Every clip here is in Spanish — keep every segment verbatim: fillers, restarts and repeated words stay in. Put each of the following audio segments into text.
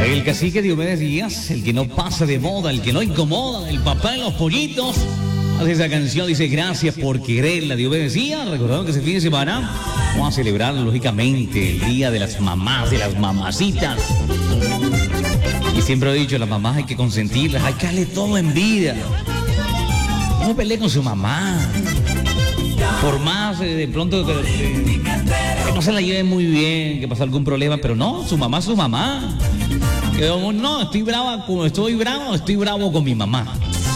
El cacique Diomedes Díaz, el que no pasa de moda, el que no incomoda, el papá de los pollitos. Hace esa canción, dice gracias por quererla, Diomedes Díaz. Recordando que ese fin de semana vamos a celebrar lógicamente el Día de las Mamás, de las mamacitas. Y siempre he dicho, las mamás hay que consentirlas, hay que darle todo en vida. No pelee con su mamá. Por más eh, de pronto que, eh, que no se la lleve muy bien, que pasa algún problema, pero no, su mamá es su mamá. Que no, estoy brava, estoy bravo, estoy bravo con mi mamá.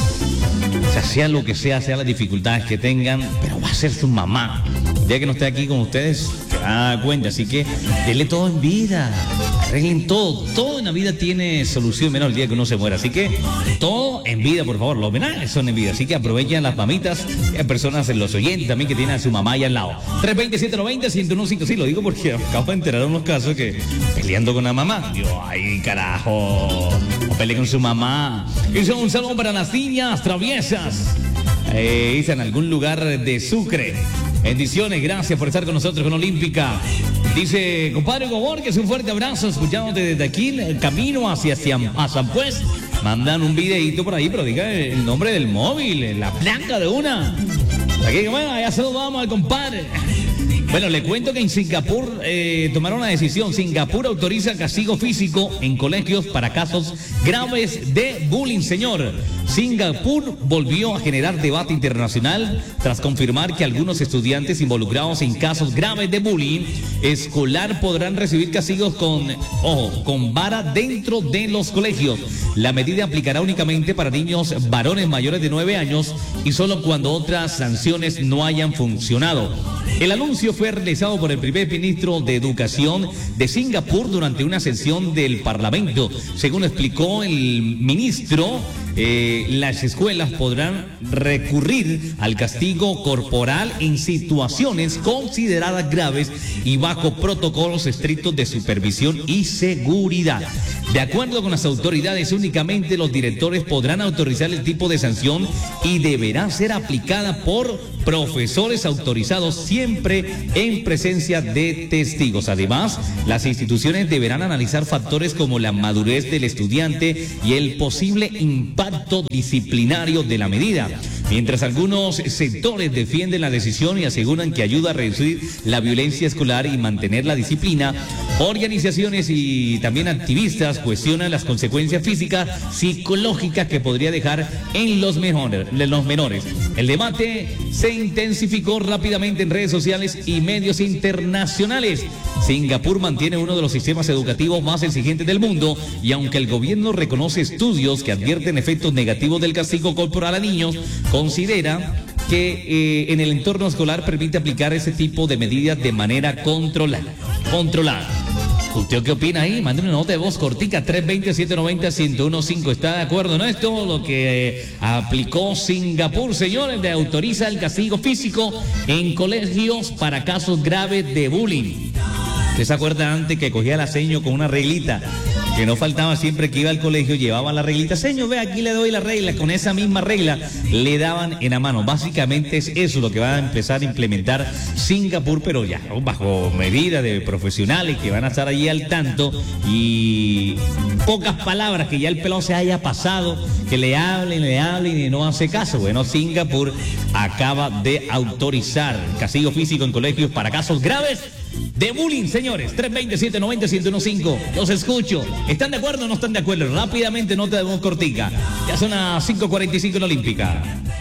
O sea, sea lo que sea, sea las dificultades que tengan, pero va a ser su mamá. El día que no esté aquí con ustedes, se van a dar cuenta. Así que denle todo en vida, arreglen todo. Todo en la vida tiene solución, menos el día que uno se muera. Así que todo en vida, por favor. Los homenajes son en vida. Así que aprovechen las mamitas. Hay personas, en los oyentes también, que tienen a su mamá ahí al lado. tres veinte, siete noventa, uno uno cinco. Sí, lo digo porque acabo de enterar de unos casos que peleando con la mamá. Yo, ay, carajo. O pelee con su mamá. Y un saludo para las niñas traviesas. Eh, dice en algún lugar de Sucre. Bendiciones, gracias por estar con nosotros con Olímpica. Dice, compadre Gobor, que es un fuerte abrazo, escuchándote desde aquí, el camino hacia, hacia a San Pues. Mandan un videito por ahí, pero diga el nombre del móvil, la placa de una. Aquí, bueno, ya saludamos al compadre. Bueno, le cuento que en Singapur eh, tomaron una decisión. Singapur autoriza castigo físico en colegios para casos graves de bullying, señor. Singapur volvió a generar debate internacional tras confirmar que algunos estudiantes involucrados en casos graves de bullying escolar podrán recibir castigos con, ojo, con vara dentro de los colegios. La medida aplicará únicamente para niños varones mayores de nueve años y solo cuando otras sanciones no hayan funcionado. El anuncio fue realizado por el primer ministro de Educación de Singapur durante una sesión del Parlamento. Según explicó el ministro, eh, las escuelas podrán recurrir al castigo corporal en situaciones consideradas graves y bajo protocolos estrictos de supervisión y seguridad. De acuerdo con las autoridades, únicamente los directores podrán autorizar el tipo de sanción y deberá ser aplicada por profesores autorizados siempre en presencia de testigos. Además, las instituciones deberán analizar factores como la madurez del estudiante y el posible impacto disciplinario de la medida. Mientras algunos sectores defienden la decisión y aseguran que ayuda a reducir la violencia escolar y mantener la disciplina, organizaciones y también activistas cuestionan las consecuencias físicas, psicológicas que podría dejar en los, mejores, en los menores. El debate se intensificó rápidamente en redes sociales y medios internacionales. Singapur mantiene uno de los sistemas educativos más exigentes del mundo y aunque el gobierno reconoce estudios que advierten efectos negativos del castigo corporal a niños, considera que eh, en el entorno escolar permite aplicar ese tipo de medidas de manera controlada. controlada. ¿Usted qué opina ahí? Mándeme una nota de voz cortica, tres veinte, siete noventa, uno uno cinco. ¿Está de acuerdo? ¿No? Es todo lo que eh, aplicó Singapur, señores, de autoriza el castigo físico en colegios para casos graves de bullying. ¿Usted se acuerda antes que cogía la seño con una reglita? Que no faltaba siempre que iba al colegio, llevaba la reglita. Señor, ve, aquí le doy la regla. Con esa misma regla le daban en la mano. Básicamente es eso lo que va a empezar a implementar Singapur, pero ya bajo medida de profesionales que van a estar allí al tanto y pocas palabras, que ya el pelón se haya pasado, que le hablen, le hablen y no hace caso. Bueno, Singapur acaba de autorizar castigo físico en colegios para casos graves de bullying, señores. tres veinte, siete noventa, uno uno cinco. Los escucho. ¿Están de acuerdo o no están de acuerdo? Rápidamente, nota de voz cortica. Ya son las cinco cuarenta y cinco en la Olímpica.